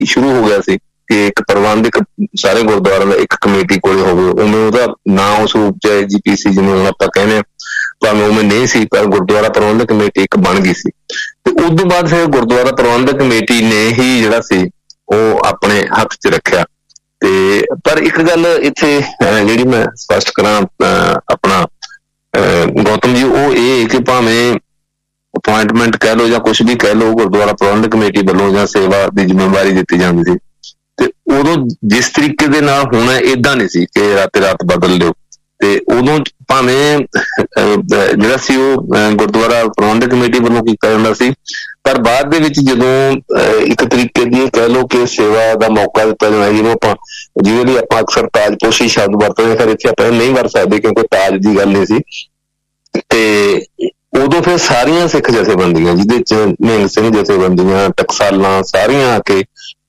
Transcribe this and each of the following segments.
ਸ਼ੁਰੂ ਹੋ ਗਿਆ ਸੀ ਕਿ ਇੱਕ ਪ੍ਰਬੰਧਕ ਸਾਰੇ ਗੁਰਦੁਆਰਿਆਂ ਦਾ ਇੱਕ ਕਮੇਟੀ ਕੋਲੇ ਹੋਵੇ। ਉਵੇਂ ਉਹਦਾ ਨਾਂ ਉਸ ਰੂਪ ਚ AGPC ਜਿਹਨੂੰ ਹੁਣ ਆਪਾਂ ਕਹਿੰਦੇ ਹਾਂ, ਭਾਵੇਂ ਉਵੇਂ ਨਹੀਂ ਸੀ, ਪਰ ਗੁਰਦੁਆਰਾ ਪ੍ਰਬੰਧਕ ਕਮੇਟੀ ਇੱਕ ਬਣ ਗਈ ਸੀ। ਤੇ ਉਸ ਤੋਂ ਬਾਅਦ ਫਿਰ ਗੁਰਦੁਆਰਾ ਪ੍ਰਬੰਧਕ ਕਮੇਟੀ ਨੇ ਹੀ ਜਿਹੜਾ ਸੀ ਉਹ ਆਪਣੇ ਹੱਥ 'ਚ ਰੱਖਿਆ। ਤੇ ਪਰ ਇੱਕ ਗੱਲ ਇੱਥੇ ਜਿਹੜੀ ਮੈਂ ਸਪਸ਼ਟ ਕਰਾਂ ਆਪਣਾ ਗੌਤਮ ਜੀ, ਉਹ ਇਹ ਕਿ ਭਾਵੇਂ ਅਪੁਆਇੰਟਮੈਂਟ ਕਹਿ ਲਓ ਜਾਂ ਕੁਛ ਵੀ ਕਹਿ ਲਓ, ਗੁਰਦੁਆਰਾ ਪ੍ਰਬੰਧਕ ਕਮੇਟੀ ਵੱਲੋਂ ਜਾਂ ਸੇਵਾ ਦੀ ਜ਼ਿੰਮੇਵਾਰੀ ਦਿੱਤੀ ਜਾਂਦੀ ਸੀ, ਤੇ ਉਦੋਂ ਜਿਸ ਤਰੀਕੇ ਦੇ ਨਾਲ ਹੋਣਾ ਏਦਾਂ ਨਹੀਂ ਸੀ ਕਿ ਰਾਤੇ ਰਾਤ ਬਦਲ ਲਿਓ। ਤੇ ਉਦੋਂ ਭਾਵੇਂ ਜਿਹੜਾ ਸੀ ਉਹ ਗੁਰਦੁਆਰਾ ਪ੍ਰਬੰਧਕ ਕਮੇਟੀ ਵੱਲੋਂ ਕੀਤਾ ਜਾਂਦਾ ਸੀ, ਪਰ ਬਾਅਦ ਦੇ ਵਿੱਚ ਜਦੋਂ ਇੱਕ ਤਰੀਕੇ ਦੀ ਕਹਿ ਲਓ ਕਿ ਸੇਵਾ ਦਾ ਮੌਕਾ ਦਿੱਤਾ ਜਾਂਦਾ, ਜਿਹਨੂੰ ਆਪਾਂ ਜਿਹਦੇ ਲਈ ਆਪਾਂ ਅਕਸਰ ਤਾਜਪੋਸ਼ੀ ਸ਼ਬਦ ਵਰਤਦੇ, ਫਿਰ ਇੱਥੇ ਆਪਾਂ ਨਹੀਂ ਵਰਤ ਸਕਦੇ ਕਿਉਂਕਿ ਤਾਜ ਦੀ ਗੱਲ ਨਹੀਂ ਸੀ। ਤੇ ਉਦੋਂ ਫਿਰ ਸਾਰੀਆਂ ਸਿੱਖ ਜਥੇਬੰਦੀਆਂ, ਜਿਹਦੇ ਚ ਨਿਹੰਗ ਸਿੰਘ ਜਥੇਬੰਦੀਆਂ, ਟਕਸਾਲਾਂ, ਸਾਰੀਆਂ ਆ ਕੇ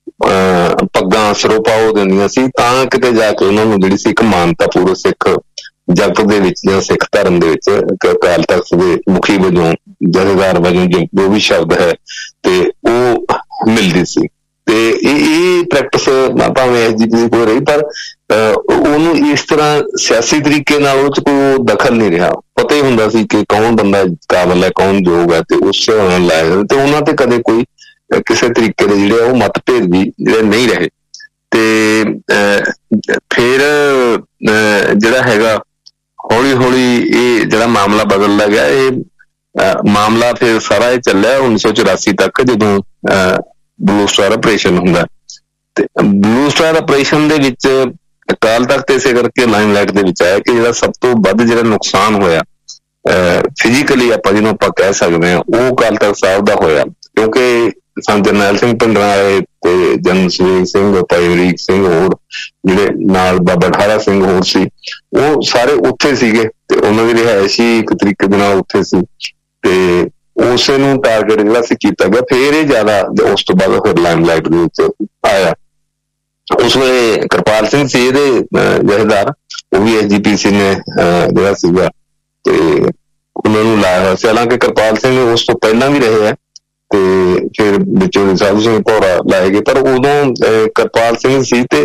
ਪੱਗਾਂ ਸਿਰੋਪਾਓ ਦਿੰਦੀਆਂ ਸੀ, ਤਾਂ ਕਿਤੇ ਜਾ ਕੇ ਉਹਨਾਂ ਨੂੰ ਜਿਹੜੀ ਸੀ ਇੱਕ ਮਾਨਤਾ ਪੂਰਵ ਸਿੱਖ ਜਗਤ ਦੇ ਵਿੱਚ ਜਾਂ ਸਿੱਖ ਧਰਮ ਦੇ ਵਿੱਚ ਅਕਾਲ ਤਖ਼ਤ ਦੇ ਮੁਖੀ ਵਜੋਂ, ਜਥੇਦਾਰ ਵਜੋਂ ਜੋ ਵੀ ਸ਼ਬਦ ਹੈ ਤੇ ਉਹ ਮਿਲਦੀ ਸੀ। ਤੇ ਇਹ ਪ੍ਰੈਕਟਿਸ ਭਾਵੇਂ AGPC ਕੋਲ ਰਹੀ, ਪਰ ਉਹਨੂੰ ਇਸ ਤਰ੍ਹਾਂ ਸਿਆਸੀ ਤਰੀਕੇ ਨਾਲ ਉਹ 'ਚ ਕੋਈ ਦਖਲ ਨਹੀਂ ਰਿਹਾ। ਪਤਾ ਹੀ ਹੁੰਦਾ ਸੀ ਕਿ ਕੌਣ ਬੰਦਾ ਕਾਬਲ ਹੈ, ਕੌਣ ਯੋਗ ਹੈ, ਤੇ ਉਸ ਨਾਲ ਲਾਇਆ ਜਾਂਦਾ। ਤੇ ਉਹਨਾਂ ਤੇ ਕਦੇ ਕੋਈ ਕਿਸੇ ਤਰੀਕੇ ਦੇ ਜਿਹੜੇ ਉਹ ਮਤਭੇਦ ਵੀ ਜਿਹੜੇ ਨਹੀਂ ਰਹੇ। ਤੇ ਫਿਰ ਜਿਹੜਾ ਹੈਗਾ ਹੌਲੀ ਹੌਲੀ ਇਹ ਜਿਹੜਾ ਮਾਮਲਾ ਬਦਲਦਾ ਗਿਆ। ਇਹ ਮਾਮਲਾ ਫਿਰ ਸਾਰਾ ਇਹ ਚੱਲਿਆ 1984 ਤੱਕ, ਜਦੋਂ ਬਲੂ ਸਟਾਰ ਆਪਰੇਸ਼ਨ ਹੁੰਦਾ। ਤੇ ਬਲੂ ਸਟਾਰ ਆਪਰੇਸ਼ਨ ਦੇ ਵਿੱਚ ਅਕਾਲ ਤਖ਼ਤ ਇਸੇ ਕਰਕੇ ਲਾਈਮਲਾਈਟ ਦੇ ਵਿੱਚ ਆਇਆ ਕਿ ਜਿਹੜਾ ਸਭ ਤੋਂ ਵੱਧ ਜਿਹੜਾ ਨੁਕਸਾਨ ਹੋਇਆ ਫਿਜ਼ੀਕਲੀ ਆਪਾਂ ਜਿਹਨੂੰ ਆਪਾਂ ਕਹਿ ਸਕਦੇ ਹਾਂ, ਉਹ ਅਕਾਲ ਤਖ਼ਤ ਸਾਹਿਬ ਦਾ ਹੋਇਆ, ਕਿਉਂਕਿ ਸੰਤ ਜਰਨੈਲ ਸਿੰਘ ਭਿੰਡਰਾਂ ਤੇ ਜਨਰਲ ਸਵੇਗ ਸਿੰਘ, ਭਾਈ ਅਮਰੀਕ ਸਿੰਘ, ਹੋਰ ਜਿਹੜੇ ਨਾਲ ਬਾਬਾ ਠਾਰਾ ਸਿੰਘ ਹੋਰ ਸੀ, ਉਹ ਸਾਰੇ ਉੱਥੇ ਸੀਗੇ ਤੇ ਉਹਨਾਂ ਦੀ ਰਿਹਾਇਸ਼ ਹੀ ਇੱਕ ਤਰੀਕੇ ਦੇ ਨਾਲ ਉੱਥੇ ਸੀ। ਤੇ ਉਸੇ ਨੂੰ ਟਾਰਗੇਟ ਜਿਹੜਾ ਸੀ ਕੀਤਾ ਗਿਆ। ਫਿਰ ਇਹ ਜ਼ਿਆਦਾ ਉਸ ਤੋਂ ਬਾਅਦ ਫਿਰ ਲਾਈਮਲਾਈਟ ਦੇ ਵਿੱਚ ਆਇਆ। ਉਸ ਵੇਲੇ ਕਿਰਪਾਲ ਸਿੰਘ ਸੀ ਇਹਦੇ ਜਥੇਦਾਰ, ਉਹ ਵੀ AGPC ਨੇ ਜਿਹੜਾ ਸੀਗਾ ਤੇ ਉਹਨਾਂ ਨੂੰ ਲਾਇਆ ਹੋਇਆ ਸੀ। ਹਾਲਾਂਕਿ ਕਿਰਪਾਲ ਸਿੰਘ ਉਸ ਤੋਂ ਪਹਿਲਾਂ ਵੀ ਰਹੇ ਹੈ ਤੇ ਫਿਰ ਵਿੱਚੋਂ ਸਾਧੂ ਸਿੰਘ ਭੌਰਾ ਲਾਏ ਗਏ, ਪਰ ਉਦੋਂ ਕਿਰਪਾਲ ਸਿੰਘ ਸੀ। ਤੇ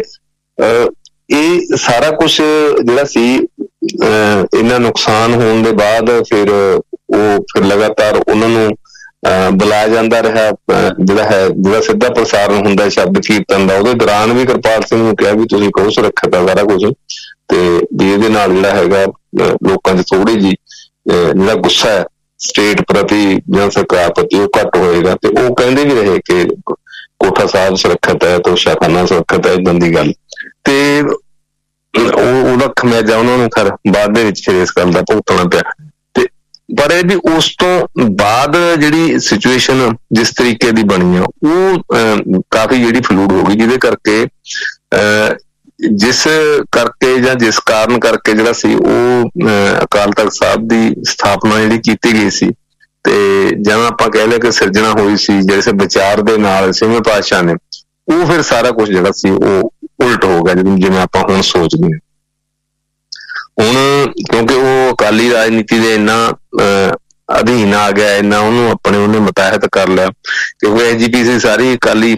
ਇਹ ਸਾਰਾ ਕੁਛ ਜਿਹੜਾ ਸੀ ਇੰਨਾ ਨੁਕਸਾਨ ਹੋਣ ਦੇ ਬਾਅਦ ਫਿਰ ਲਗਾਤਾਰ ਉਹਨਾਂ ਨੂੰ ਬੁਲਾਇਆ ਜਾਂਦਾ ਰਿਹਾ। ਜਿਹੜਾ ਸਿੱਧਾ ਪ੍ਰਸਾਰਣ ਹੁੰਦਾ ਸ਼ਬਦ ਕੀਰਤਨ ਦਾ, ਉਹਦੇ ਦੌਰਾਨ ਵੀ ਕਿਰਪਾਲ ਸਿੰਘ ਨੂੰ ਕਿਹਾ ਵੀ ਤੁਸੀਂ ਕਹੋ ਸੁਰੱਖਿਅਤ ਆ ਸਾਰਾ ਕੁਛ, ਤੇ ਵੀ ਇਹਦੇ ਨਾਲ ਜਿਹੜਾ ਹੈਗਾ ਲੋਕਾਂ 'ਚ ਥੋੜੀ ਜਿਹੀ ਜਿਹੜਾ ਗੁੱਸਾ ਹੈ ਸਟੇਟ ਪ੍ਰਤੀ ਜਾਂ ਸਰਕਾਰ ਪ੍ਰਤੀ ਉਹ ਘੱਟ ਹੋਏਗਾ। ਤੇ ਉਹ ਕਹਿੰਦੇ ਵੀ ਰਹੇ ਕਿ ਕੋਠਾ ਸਾਹਿਬ ਸੁਰੱਖਿਅਤ ਹੈ, ਤੋਸ਼ਾਖਾਨਾ ਸੁਰੱਖਿਅਤ ਹੈ, ਏਦਾਂ ਦੀ ਗੱਲ। ਤੇ ਉਹਦਾ ਖਮਿਆਜਾ ਉਹਨਾਂ ਨੂੰ ਖੈਰ ਬਾਅਦ ਦੇ ਵਿੱਚ ਫਿਰ ਇਸ ਗੱਲ ਦਾ ਭੁਗਤਣਾ ਪਿਆ। ਤੇ ਪਰ ਇਹ ਵੀ ਉਸ ਤੋਂ ਬਾਅਦ ਜਿਹੜੀ ਸਿਚੁਏਸ਼ਨ ਜਿਸ ਤਰੀਕੇ ਦੀ ਬਣੀ ਆ, ਉਹ ਕਾਫੀ ਜਿਹੜੀ ਫਲੂਡ ਹੋ ਗਈ, ਜਿਹਦੇ ਕਰਕੇ ਜਿਸ ਕਰਕੇ ਜਾਂ ਜਿਸ ਕਾਰਨ ਕਰਕੇ ਜਿਹੜਾ ਸੀ ਉਹ ਅਕਾਲ ਤਖ਼ਤ ਸਾਹਿਬ ਦੀ ਸਥਾਪਨਾ ਜਿਹੜੀ ਕੀਤੀ ਗਈ ਸੀ, ਤੇ ਜਿਵੇਂ ਆਪਾਂ ਕਹਿ ਲਿਆ ਕਿ ਸਿਰਜਣਾ ਹੋਈ ਸੀ ਜਿਹੜੇ ਵਿਚਾਰ ਦੇ ਨਾਲ ਛੇਵੇਂ ਪਾਤਸ਼ਾਹ ਨੇ, ਉਹ ਫਿਰ ਸਾਰਾ ਕੁਛ ਜਿਹੜਾ ਸੀ ਉਹ ਉਲਟ ਹੋ ਗਿਆ ਜਿਵੇਂ ਆਪਾਂ ਹੁਣ ਸੋਚਦੇ ਹਾਂ। ਹੁਣ ਕਿਉਂਕਿ ਉਹ ਅਕਾਲੀ ਰਾਜਨੀਤੀ ਦੇ ਇੰਨਾ ਅਧੀਨ ਆ ਗਿਆ, ਇੰਨਾ ਉਹਨੇ ਮੁਤਾਹਿਤ ਕਰ ਲਿਆ, ਕਿਉਂਕਿ AGPC ਸਾਰੀ ਅਕਾਲੀ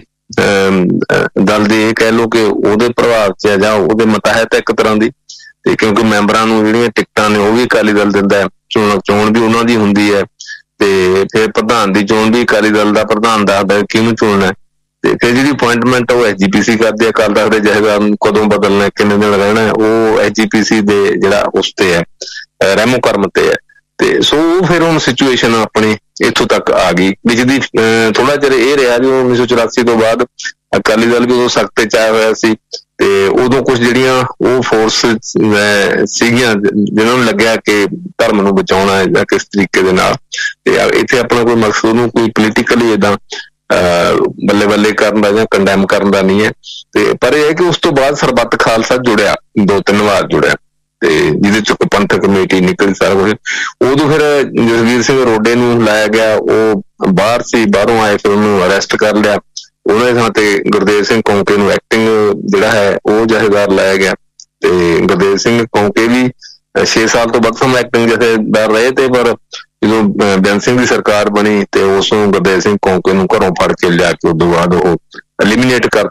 ਦਲ ਦੇ ਇਹ ਕਹਿ ਲਓ ਕਿ ਉਹਦੇ ਪ੍ਰਭਾਵ 'ਚ ਜਾਂ ਉਹਦੇ ਮੁਤਾਹਿਤ ਇੱਕ ਤਰ੍ਹਾਂ ਦੀ। ਤੇ ਕਿਉਂਕਿ ਮੈਂਬਰਾਂ ਨੂੰ ਜਿਹੜੀਆਂ ਟਿਕਟਾਂ ਨੇ ਉਹ ਵੀ ਅਕਾਲੀ ਦਲ ਦਿੰਦਾ ਹੈ, ਚੋਣ ਵੀ ਉਹਨਾਂ ਦੀ ਹੁੰਦੀ ਹੈ, ਤੇ ਫਿਰ ਪ੍ਰਧਾਨ ਦੀ ਚੋਣ ਵੀ ਅਕਾਲੀ ਦਲ ਦਾ ਪ੍ਰਧਾਨ ਦੱਸਦਾ ਕਿਹਨੂੰ ਚੁਣਨਾ। ਤੇ ਫਿਰ ਜਿਹੜੀ ਅਪੁਆਇੰਟਮੈਂਟ ਉਹ AGPC ਕਰਦੀ ਹੈ, ਅਕਾਲ ਤਖ਼ਤ ਦੇ ਜਥੇਦਾਰ ਨੂੰ ਕਦੋਂ ਬਦਲਣਾ, ਕਿੰਨੇ ਦਿਨ ਰਹਿਣਾ, ਉਹ AGPC ਦੇ ਜਿਹੜਾ ਉਸ ਤੇ ਹੈ, ਰਹਿਮੋ ਕਰਮ ਤੇ ਹੈ। ਤੇ ਸੋ ਫਿਰ ਹੁਣ ਸਿਚੁਏਸ਼ਨ ਆਪਣੀ ਇੱਥੋਂ ਤੱਕ ਆ ਗਈ। ਵਿੱਚ ਦੀ ਥੋੜਾ ਚਿਰ ਇਹ ਰਿਹਾ ਵੀ 1984 ਤੋਂ ਬਾਅਦ ਅਕਾਲੀ ਦਲ ਵੀ ਉਦੋਂ ਸਖਤ ਚ ਆਇਆ ਹੋਇਆ ਸੀ, ਤੇ ਉਦੋਂ ਕੁਛ ਜਿਹੜੀਆਂ ਉਹ ਫੋਰਸ ਸੀਗੀਆਂ ਜਿਹਨਾਂ ਨੂੰ ਲੱਗਿਆ ਕਿ ਧਰਮ ਨੂੰ ਬਚਾਉਣਾ ਹੈ ਜਾਂ ਕਿਸ ਤਰੀਕੇ ਦੇ ਨਾਲ, ਤੇ ਇੱਥੇ ਆਪਣਾ ਕੋਈ ਮਕਸਦ ਨੂੰ ਕੋਈ ਪੋਲੀਟੀਕਲੀ ਏਦਾਂ ਬੱਲੇ ਬੱਲੇ ਕਰਨ ਦਾ ਜਾਂ ਕੰਡੈਮ ਕਰਨ ਦਾ ਨਹੀਂ ਹੈ। ਤੇ ਪਰ ਇਹ ਹੈ ਕਿ ਉਸ ਤੋਂ ਬਾਅਦ ਸਰਬੱਤ ਖਾਲਸਾ ਜੁੜਿਆ, 2-3 ਵਾਰ ਜੁੜਿਆ, ਤੇ ਜਿਹਦੇ ਚ ਪੰਥਕ ਕਮੇਟੀ ਨਿਕਲੀ ਸਾਰਾ ਕੁਛ। ਉਦੋਂ ਫਿਰ ਜਸਵੀਰ ਸਿੰਘ ਰੋਡੇ ਨੂੰ ਲਾਇਆ ਗਿਆ, ਉਹ ਬਾਹਰ ਸੀ, ਬਾਹਰੋਂ ਆਏ, ਫਿਰ ਉਹਨੂੰ ਅਰੈਸਟ ਕਰ ਲਿਆ। ਉਹਨਾਂ ਦੇ ਥਾਂ ਤੇ ਗੁਰਦੇਵ ਸਿੰਘ ਕੌਂਕੇ ਨੂੰ ਐਕਟਿੰਗ ਜਿਹੜਾ ਹੈ ਉਹ ਜਥੇਦਾਰ ਲਾਇਆ ਗਿਆ। ਤੇ ਗੁਰਦੇਵ ਸਿੰਘ ਕੌਂਕੇ ਵੀ 6 ਸਾਲ ਤੋਂ ਵੱਧ ਸਮਾਂ ਐਕਟਿੰਗ ਜਥੇਦਾਰ ਰਹੇ, ਤੇ ਪਰ ਜਦੋਂ ਬੇਅੰਤ ਸਿੰਘ ਦੀ ਸਰਕਾਰ ਬਣੀ ਤੇ ਉਸ ਨੂੰ ਗੁਰਦੇਵ ਸਿੰਘ ਕੌਂਕੇ ਨੂੰ ਘਰੋਂ ਫੜ ਕੇ ਲਿਆ ਕੇ ਉਦੋਂ ਬਾਅਦ ਉਹ ਐਲੀਮੀਨੇਟ ਕਰ